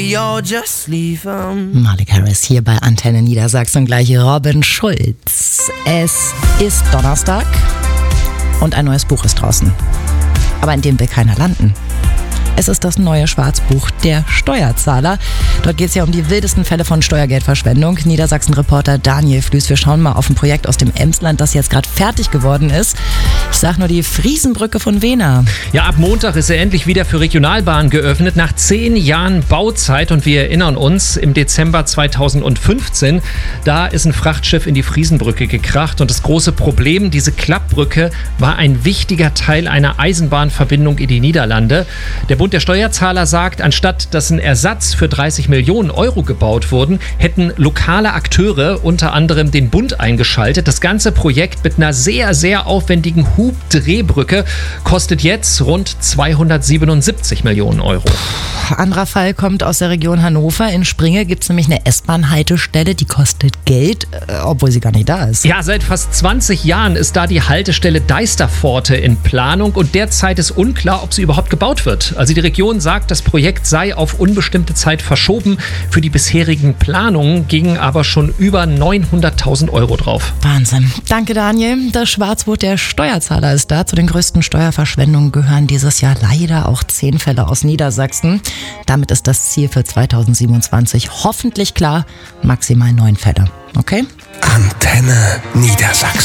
Malik Harris hier bei Antenne Niedersachsen, gleich Robin Schulz. Es ist Donnerstag und ein neues Buch ist draußen. Aber in dem will keiner landen. Es ist das neue Schwarzbuch Der Steuerzahler. Dort geht es ja um die wildesten Fälle von Steuergeldverschwendung. Niedersachsen-Reporter Daniel Flüß, wir schauen mal auf ein Projekt aus dem Emsland, das jetzt gerade fertig geworden ist. Ich sag nur die Friesenbrücke von Wehner. Ja, ab Montag ist er endlich wieder für Regionalbahnen geöffnet, nach 10 Jahren Bauzeit. Und wir erinnern uns, im Dezember 2015, da ist ein Frachtschiff in die Friesenbrücke gekracht. Und das große Problem, diese Klappbrücke war ein wichtiger Teil einer Eisenbahnverbindung in die Niederlande. Der Bund der Steuerzahler sagt, anstatt dass ein Ersatz für 30 Millionen Euro gebaut wurden, hätten lokale Akteure, unter anderem den Bund, eingeschaltet. Das ganze Projekt mit einer sehr, sehr aufwendigen Hubdrehbrücke kostet jetzt rund 277 Millionen Euro. Anderer Fall kommt aus der Region Hannover. In Springe gibt es nämlich eine S-Bahn-Haltestelle, die kostet Geld, obwohl sie gar nicht da ist. Ja, seit fast 20 Jahren ist da die Haltestelle Deisterpforte in Planung und derzeit ist unklar, ob sie überhaupt gebaut wird. Also die Region sagt, das Projekt sei auf unbestimmte Zeit verschoben. Für die bisherigen Planungen gingen aber schon über 900.000 Euro drauf. Wahnsinn. Danke, Daniel. Das Schwarzbuch Der Steuerzahler ist da. Zu den größten Steuerverschwendungen gehören dieses Jahr leider auch 10 Fälle aus Niedersachsen. Damit ist das Ziel für 2027 hoffentlich klar. Maximal 9 Fälle. Okay? Antenne Niedersachsen.